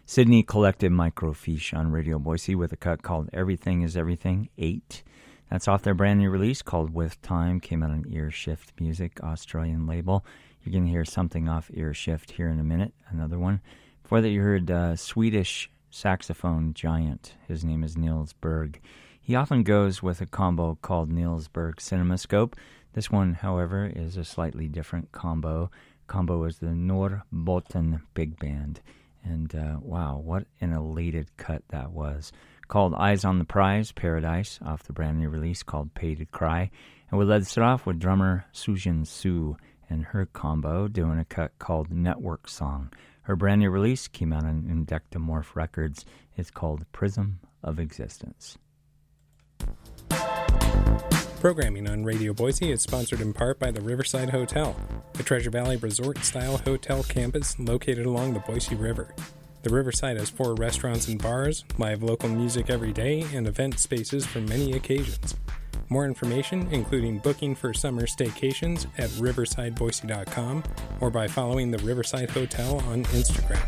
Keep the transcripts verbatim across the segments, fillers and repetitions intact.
Sydney Collective Microfiche on Radio Boise with a cut called Everything is Everything eight. That's off their brand new release called With Time. Came out on Ear Shift Music, Australian label. You're going to hear something off Ear Shift here in a minute, another one. Before that, you heard uh, Swedish saxophone giant. His name is Niels Berg. He often goes with a combo called Niels Berg Cinemascope. This one, however, is a slightly different combo. Combo is the Norrbotten Big Band. And uh, wow, what an elated cut that was. Called Eyes on the Prize, Paradise, off the brand new release called Pay to Cry. And we led it off with drummer Sujin Su and her combo doing a cut called Network Song. Her brand new release came out on Indectomorph Records. It's called Prism of Existence. Programming on Radio Boise is sponsored in part by the Riverside Hotel, a Treasure Valley resort-style hotel campus located along the Boise River. The Riverside has four restaurants and bars, live local music every day, and event spaces for many occasions. More information, including booking for summer staycations, at riverside boise dot com or by following the Riverside Hotel on Instagram.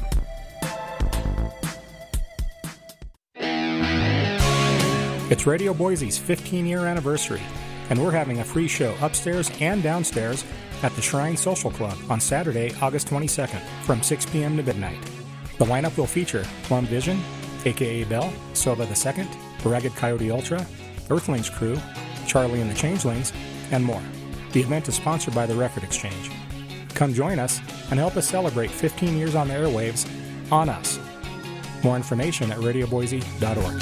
It's Radio Boise's fifteen-year anniversary, and we're having a free show upstairs and downstairs at the Shrine Social Club on Saturday, August twenty-second, from six p.m. to midnight. The lineup will feature Plum Vision, a k a. Bell, Silva the Second, Ragged Coyote Ultra, Earthlings Crew, Charlie and the Changelings, and more. The event is sponsored by the Record Exchange. Come join us and help us celebrate fifteen years on the airwaves on us. More information at radio boise dot org.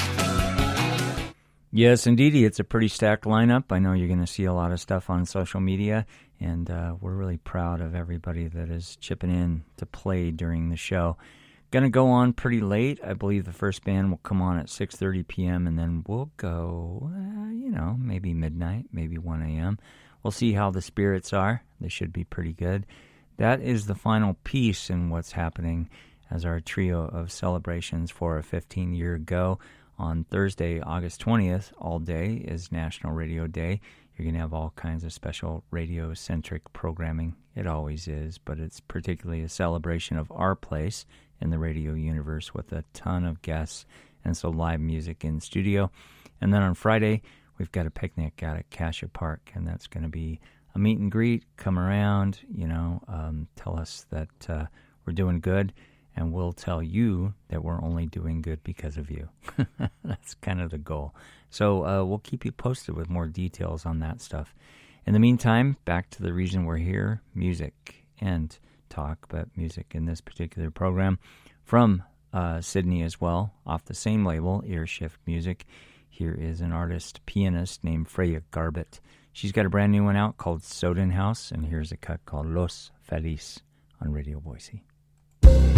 Yes, indeed, it's a pretty stacked lineup. I know you're going to see a lot of stuff on social media, and uh, we're really proud of everybody that is chipping in to play during the show. Going to go on pretty late. I believe the first band will come on at six thirty p.m., and then we'll go, uh, you know, maybe midnight, maybe one a.m. We'll see how the spirits are. They should be pretty good. That is the final piece in what's happening as our trio of celebrations for a fifteen-year go. On Thursday, August twentieth, all day is National Radio Day. You're going to have all kinds of special radio-centric programming. It always is, but it's particularly a celebration of our place in the radio universe with a ton of guests and some live music in studio. And then on Friday, we've got a picnic out at Cassia Park, and that's going to be a meet and greet. Come around, you know, um, tell us that uh, we're doing good. And we'll tell you that we're only doing good because of you. That's kind of the goal. So uh, we'll keep you posted with more details on that stuff. In the meantime, back to the reason we're here, music and talk, but music in this particular program from uh, Sydney as well, off the same label, Ear Shift Music. Here is an artist, pianist named Freya Garbett. She's got a brand new one out called Soden House, and here's a cut called Los Feliz on Radio Boise.